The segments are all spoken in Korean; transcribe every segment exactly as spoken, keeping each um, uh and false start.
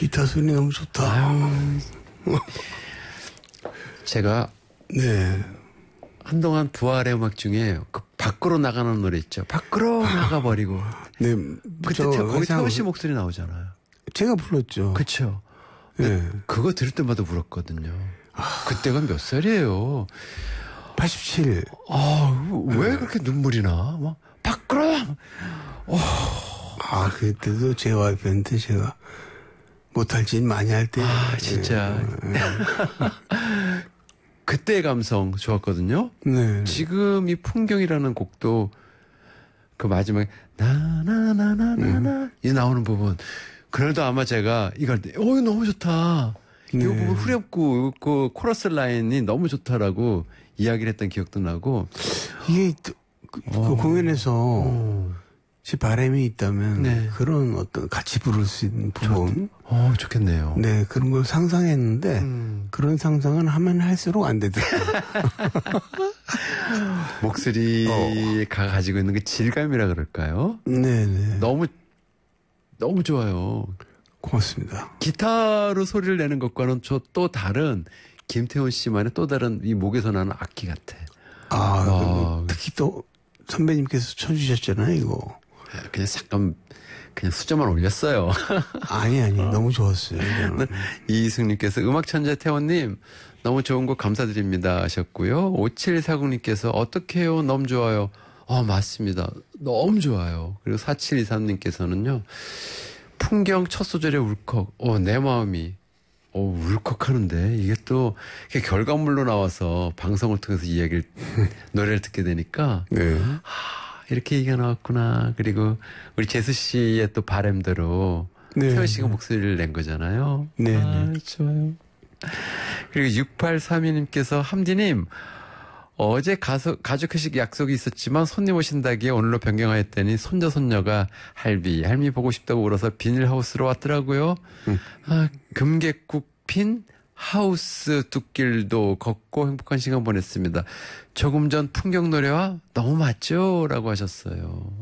기타 소리 너무 좋다. 아유. 제가 네. 한동안 부활의 음악 중에 그 밖으로 나가는 노래 있죠. 밖으로 나가버리고. 네. 그때 태, 거기 태호 씨 목소리 나오잖아요. 제가 불렀죠. 그렇죠. 네. 그거 들을 때마다 울었거든요. 아... 그때가 몇 살이에요? 팔십칠. 아, 왜 그렇게 눈물이 나? 막 밖으로. 어... 아, 그때도 제 와이프한테 제가 못할 짓 많이 할 때. 아, 진짜. 네. 그때의 감성 좋았거든요. 네. 지금 이 풍경이라는 곡도 그 마지막에 나나나나나나 음. 이 나오는 부분. 그래도 아마 제가 이걸 어 너무 좋다. 네. 이 부분 후렴구 그 코러스 라인이 너무 좋다라고 이야기를 했던 기억도 나고. 이게 그, 그 공연에서 오. 제 바람이 있다면 네. 그런 어떤 같이 부를 수 있는 부분. 어 좋겠네요. 네 그런 걸 상상했는데 음. 그런 상상은 하면 할수록 안 되더라고요. 목소리가 어. 가지고 있는 그 질감이라 그럴까요? 네네. 너무 너무 좋아요. 고맙습니다. 기타로 소리를 내는 것과는 저 또 다른 김태훈 씨만의 또 다른 이 목에서 나는 악기 같아. 아, 아 특히 또 선배님께서 쳐주셨잖아요 이거. 그냥 잠깐 그냥 수저만 올렸어요. 아니 아니 어. 너무 좋았어요. 이승님께서 음악 천재 태원님 너무 좋은 곡 감사드립니다 하셨고요. 오칠사공님께서 어떻게 해요? 너무 좋아요. 어 맞습니다. 너무 좋아요. 그리고 사칠이삼님께서는요. 풍경 첫 소절에 울컥. 어 내 마음이 어 울컥하는데 이게 또 이게 결과물로 나와서 방송을 통해서 이야기를 노래를 듣게 되니까 네. 하, 이렇게 얘기가 나왔구나. 그리고 우리 제수 씨의 또 바램대로 네. 태연 씨가 목소리를 낸 거잖아요. 네. 아, 좋아요. 그리고 육팔삼이님께서 함디님 어제 가서, 가족 회식 약속이 있었지만 손님 오신다기에 오늘로 변경하였더니 손자 손녀가 할비 할미 보고 싶다고 울어서 비닐하우스로 왔더라고요. 음. 아, 금객국 핀 하우스 둑길도 걷고 행복한 시간 보냈습니다. 조금 전 풍경 노래와 너무 맞죠? 라고 하셨어요.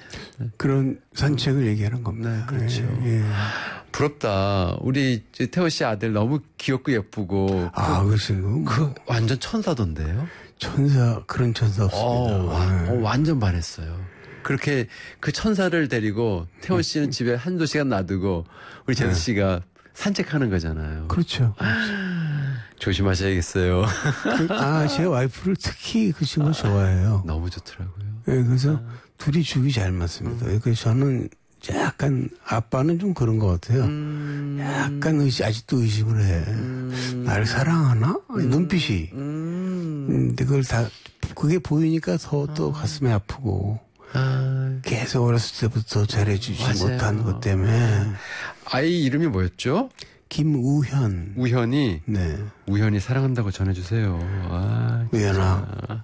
그런 산책을 음. 얘기하는 겁니다. 네, 그렇죠. 예, 예. 부럽다. 우리 태호 씨 아들 너무 귀엽고 예쁘고. 아, 그, 그 친구? 그 완전 천사던데요? 천사, 그런 천사 없습니다. 어, 와, 어, 완전 반했어요. 그렇게 그 천사를 데리고 태호 씨는 집에 한두 시간 놔두고 우리 제수 네. 씨가 산책하는 거잖아요. 그렇죠. 아, 조심하셔야겠어요. 그, 아, 제 와이프를 특히 그 친구 아, 좋아해요. 너무 좋더라고요. 네, 그래서 아. 둘이 죽이 잘 맞습니다. 음. 그래서 저는 약간 아빠는 좀 그런 것 같아요. 음. 약간 의심, 아직도 의심을 해. 음. 나를 사랑하나? 음. 눈빛이. 음. 근데 그걸 다 그게 보이니까 더 또 아. 가슴이 아프고. 아. 계속 어렸을 때부터 잘해주지 맞아요. 못한 것 때문에. 아이 이름이 뭐였죠? 김우현. 우현이? 네. 우현이 사랑한다고 전해주세요. 아, 우현아.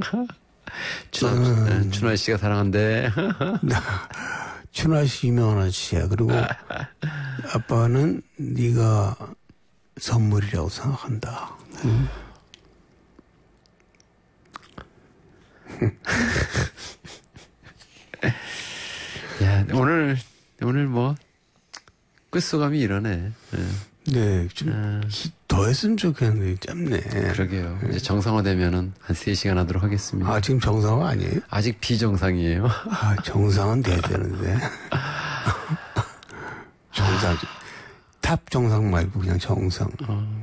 춘하, 음. 춘하 씨가 사랑한대. 춘하 씨 유명한 아저씨야. 그리고 아빠는 네가 선물이라고 생각한다. 응? 야, 오늘, 오늘 뭐, 끝소감이 이러네. 네, 네 좀, 아. 더 했으면 좋겠는데, 짧네. 그러게요. 네. 이제 정상화 되면은 한 세 시간 하도록 하겠습니다. 아, 지금 정상화 아니에요? 아직 비정상이에요. 아, 정상은 돼야 되는데. 정상, 아. 탑 정상 말고 그냥 정상. 어.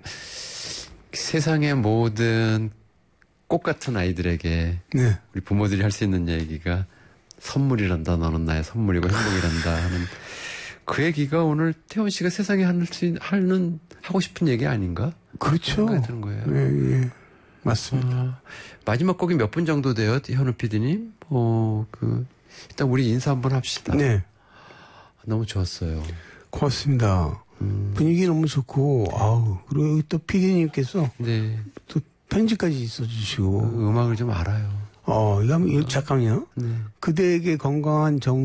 세상의 모든 꽃 같은 아이들에게 네. 우리 부모들이 할 수 있는 얘기가 선물이란다. 너는 나의 선물이고 행복이란다 하는 그 얘기가 오늘 태원 씨가 세상에 하는, 하는 하고 싶은 얘기 아닌가? 그렇죠. 생각이 드는 거예요. 네, 예. 맞습니다. 어, 마지막 곡이 몇 분 정도 돼요, 현우 피디님? 어, 그 일단 우리 인사 한번 합시다. 네. 너무 좋았어요. 고맙습니다. 음. 분위기 너무 좋고, 아우, 그리고 또 피디님께서 네. 또 편지까지 써주시고. 그 음악을 좀 알아요. 어, 이거 한번, 어. 잠깐만요. 네. 그대에게 건강한 정